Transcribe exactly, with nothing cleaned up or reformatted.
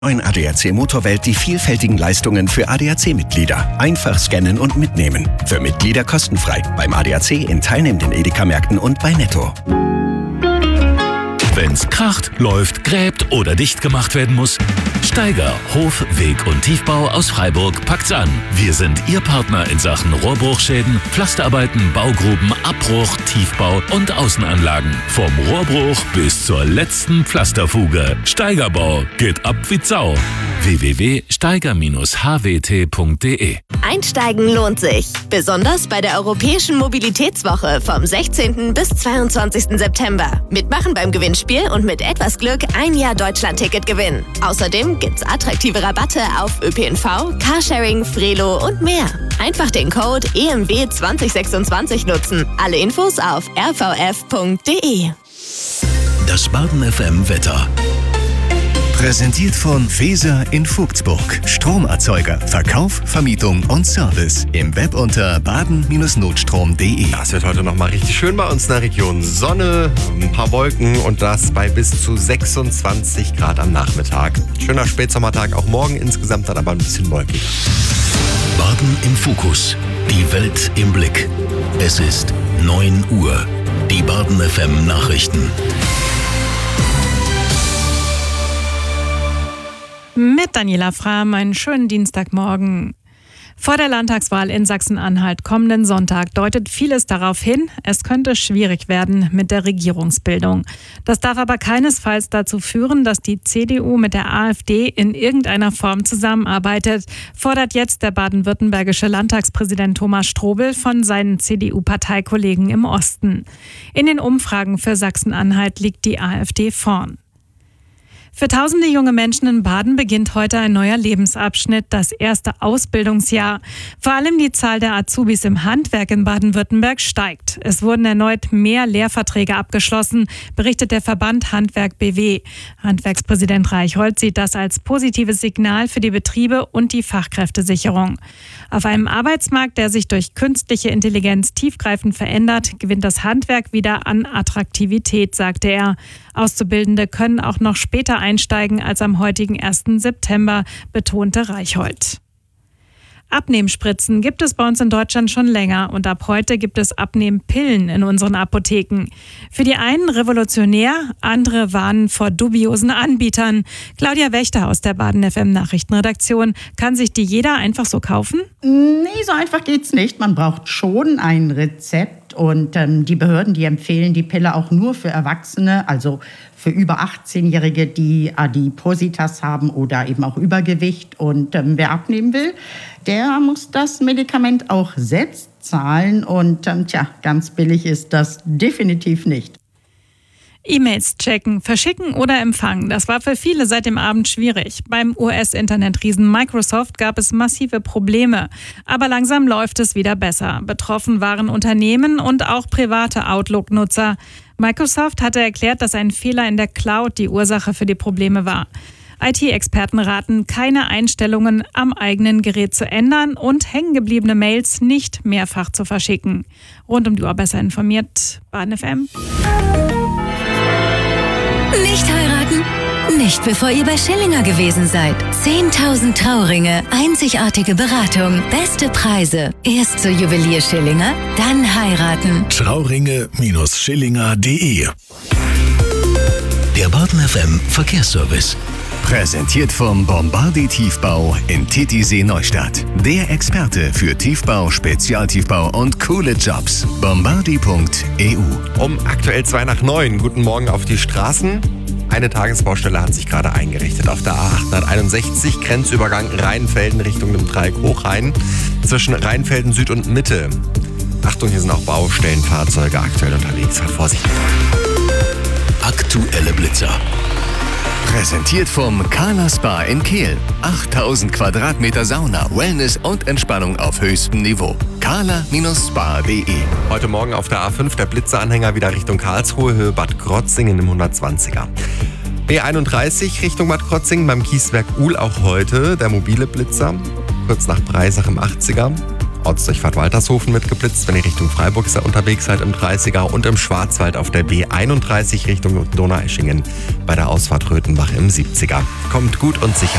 Neuen A D A C Motorwelt die vielfältigen Leistungen für A D A C-Mitglieder. Einfach scannen und mitnehmen. Für Mitglieder kostenfrei. Beim A D A C in teilnehmenden Edeka-Märkten und bei Netto. Wenn's kracht, läuft, gräbt oder dicht gemacht werden muss, Steiger, Hof, Weg und Tiefbau aus Freiburg packt's an. Wir sind Ihr Partner in Sachen Rohrbruchschäden, Pflasterarbeiten, Baugruben, Abbruch, Tiefbau und Außenanlagen. Vom Rohrbruch bis zur letzten Pflasterfuge. Steigerbau geht ab wie Sau. w w w punkt steiger Bindestrich h w t punkt d e Einsteigen lohnt sich. Besonders bei der Europäischen Mobilitätswoche vom sechzehnten bis zweiundzwanzigsten September. Mitmachen beim Gewinnspiel und mit etwas Glück ein Jahr Deutschland-Ticket gewinnen. Außerdem gibt's attraktive Rabatte auf Ö P N V, Carsharing, Frelo und mehr. Einfach den Code E M W zwanzig sechsundzwanzig nutzen. Alle Infos auf r v f punkt d e. Das Baden F M Wetter. Präsentiert von Feser in Vogtsburg. Stromerzeuger, Verkauf, Vermietung und Service. Im Web unter baden Bindestrich notstrom punkt d e. Es wird heute noch mal richtig schön bei uns in der Region. Sonne, ein paar Wolken und das bei bis zu sechsundzwanzig Grad am Nachmittag. Schöner Spätsommertag, auch morgen insgesamt dann aber ein bisschen wolkig. Baden im Fokus. Die Welt im Blick. Es ist neun Uhr. Die Baden F M Nachrichten. Mit Daniela Frahm, einen schönen Dienstagmorgen. Vor der Landtagswahl in Sachsen-Anhalt kommenden Sonntag deutet vieles darauf hin, es könnte schwierig werden mit der Regierungsbildung. Das darf aber keinesfalls dazu führen, dass die C D U mit der AfD in irgendeiner Form zusammenarbeitet, fordert jetzt der baden-württembergische Landtagspräsident Thomas Strobel von seinen C D U-Parteikollegen im Osten. In den Umfragen für Sachsen-Anhalt liegt die AfD vorn. Für tausende junge Menschen in Baden beginnt heute ein neuer Lebensabschnitt, das erste Ausbildungsjahr. Vor allem die Zahl der Azubis im Handwerk in Baden-Württemberg steigt. Es wurden erneut mehr Lehrverträge abgeschlossen, berichtet der Verband Handwerk B W. Handwerkspräsident Reichhold sieht das als positives Signal für die Betriebe und die Fachkräftesicherung. Auf einem Arbeitsmarkt, der sich durch künstliche Intelligenz tiefgreifend verändert, gewinnt das Handwerk wieder an Attraktivität, sagte er. Auszubildende können auch noch später einsteigen als am heutigen ersten September, betonte Reichhold. Abnehmspritzen gibt es bei uns in Deutschland schon länger und ab heute gibt es Abnehmpillen in unseren Apotheken. Für die einen revolutionär, andere warnen vor dubiosen Anbietern. Claudia Wächter aus der Baden F M Nachrichtenredaktion. Kann sich die jeder einfach so kaufen? Nee, so einfach geht's nicht. Man braucht schon ein Rezept und ähm, die Behörden, die empfehlen die Pille auch nur für Erwachsene, also für über achtzehnjährige, die Adipositas haben oder eben auch Übergewicht. Und ähm, wer abnehmen will, der muss das Medikament auch selbst zahlen. Und ähm, tja, ganz billig ist das definitiv nicht. E-Mails checken, verschicken oder empfangen, das war für viele seit dem Abend schwierig. Beim U S-Internetriesen Microsoft gab es massive Probleme. Aber langsam läuft es wieder besser. Betroffen waren Unternehmen und auch private Outlook-Nutzer. Microsoft hatte erklärt, dass ein Fehler in der Cloud die Ursache für die Probleme war. I T-Experten raten, keine Einstellungen am eigenen Gerät zu ändern und hängengebliebene Mails nicht mehrfach zu verschicken. Rund um die Uhr besser informiert, Baden F M. Nicht heiraten? Nicht bevor ihr bei Schillinger gewesen seid. zehntausend Trauringe, einzigartige Beratung, beste Preise. Erst zur Juwelier Schillinger, dann heiraten. Trauringe Bindestrich schillinger punkt d e. Der Baden F M Verkehrsservice. Präsentiert vom Bombardi Tiefbau in Titisee Neustadt. Der Experte für Tiefbau, Spezialtiefbau und coole Jobs. bombardi punkt e u. Um aktuell zwei nach neun. Guten Morgen auf die Straßen. Eine Tagesbaustelle hat sich gerade eingerichtet auf der A achthunderteinundsechzig, Grenzübergang Rheinfelden Richtung dem Dreieck Hochrhein, zwischen Rheinfelden Süd und Mitte. Achtung, hier sind auch Baustellenfahrzeuge aktuell unterwegs. Fahrt vorsichtig. Aktuelle Blitzer. Präsentiert vom Carla Spa in Kehl. achttausend Quadratmeter Sauna, Wellness und Entspannung auf höchstem Niveau. carla Bindestrich spa punkt d e. Heute Morgen auf der A fünf der Blitzeranhänger wieder Richtung Karlsruhe, Höhe Bad Krotzingen im hundertzwanziger. B einunddreißig Richtung Bad Krotzingen beim Kieswerk Uhl auch heute der mobile Blitzer, kurz nach Breisach im achtziger. Ortsdurchfahrt Waltershofen mit geblitzt, wenn ihr Richtung Freiburg unterwegs seid im dreißiger und im Schwarzwald auf der B einunddreißig Richtung Donaueschingen bei der Ausfahrt Röthenbach im siebziger. Kommt gut und sicher